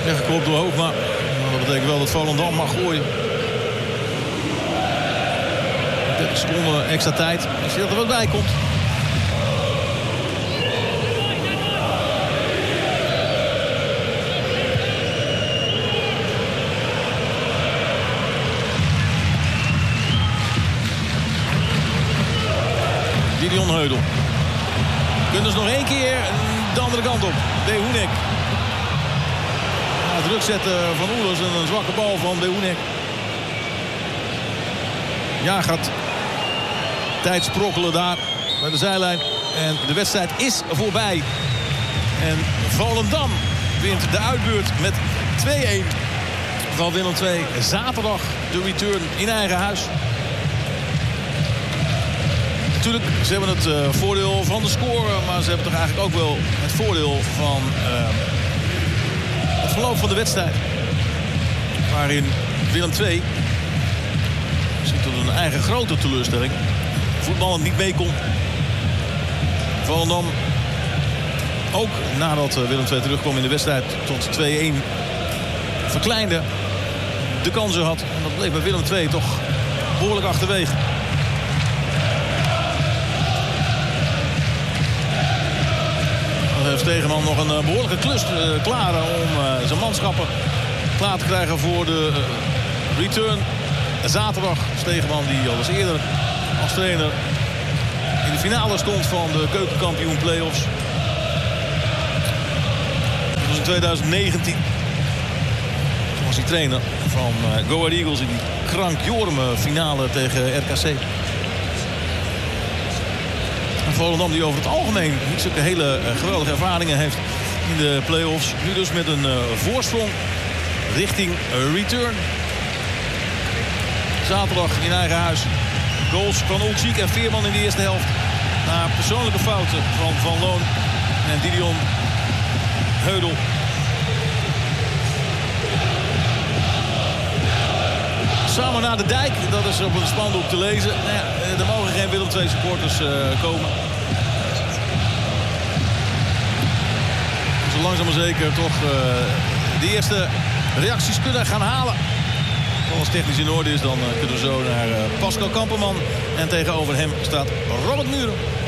Weggeklopt door Hoogma. Dat betekent wel dat Volendam mag gooien. 30 seconden extra tijd. Ik zie dat er wat bij komt. Gideon Heudel. Kunnen ze nog één keer de andere kant op. Behunek. Druk zetten van Oelers en een zwakke bal van Behunek. Ja, gaat tijd sprokkelen daar bij de zijlijn. En de wedstrijd is voorbij. En Volendam wint de uitbeurt met 2-1 van Willem II. Zaterdag de return in eigen huis. Natuurlijk, ze hebben het voordeel van de score, maar ze hebben toch eigenlijk ook wel het voordeel van het verloop van de wedstrijd. Waarin Willem II zit tot een eigen grote teleurstelling. Voetballen niet mee kon. Volendam ook nadat Willem II terugkwam in de wedstrijd tot 2-1 verkleinde de kansen had. En dat bleef bij Willem II toch behoorlijk achterwege. Dan heeft Stegeman nog een behoorlijke klus klaar om zijn manschappen klaar te krijgen voor de return. Zaterdag Stegeman die al eens eerder als trainer in de finale stond van de keukenkampioen play-offs. Dat was in 2019. Toen was hij trainer van Go Ahead Eagles in die krankjorme finale tegen RKC. En Volendam die over het algemeen niet zulke hele geweldige ervaringen heeft in de play-offs. Nu dus met een voorsprong richting return. Zaterdag in eigen huis. Goals van Oekziek en Veerman in de eerste helft. Na persoonlijke fouten van Van Loon en Gideon Heudel. Samen naar de dijk, dat is op een spandoek te lezen. Nou ja, er mogen geen Willem II supporters komen. Zo langzaam maar zeker toch de eerste reacties kunnen gaan halen. Als het technisch in orde is, dan kunnen we zo naar Pascal Kamperman. En tegenover hem staat Robert Muren.